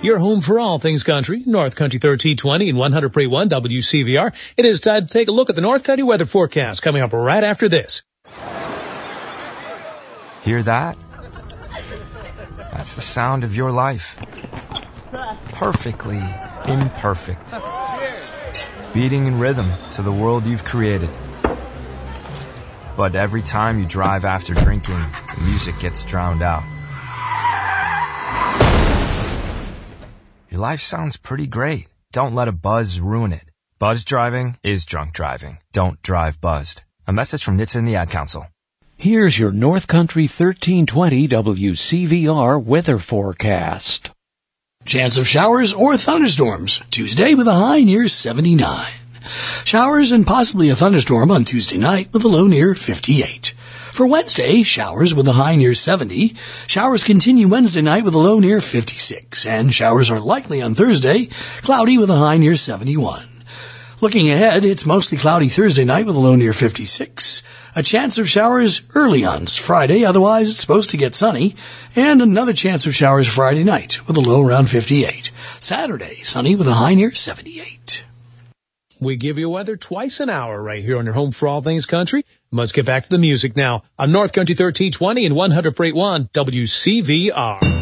Your home for all things country, North Country 1320 and 100.1 WCVR. It is time to take a look at the North Country weather forecast coming up right after this. Hear that? That's the sound of your life. Perfectly imperfect. Beating in rhythm to the world you've created. But every time you drive after drinking, the music gets drowned out. Your life sounds pretty great. Don't let a buzz ruin it. Buzz driving is drunk driving. Don't drive buzzed. A message from NHTSA and the Ad Council. Here's your North Country 1320 WCVR weather forecast. Chance of showers or thunderstorms Tuesday with a high near 79. Showers and possibly a thunderstorm on Tuesday night with a low near 58. For Wednesday, showers with a high near 70. Showers continue Wednesday night with a low near 56. And showers are likely on Thursday, cloudy with a high near 71. Looking ahead, it's mostly cloudy Thursday night with a low near 56. A chance of showers early on Friday, otherwise it's supposed to get sunny. And another chance of showers Friday night with a low around 58. Saturday, sunny with a high near 78. We give you weather twice an hour right here on your home for all things country. Let's get back to the music now on North Country 1320 and 100.1 WCVR.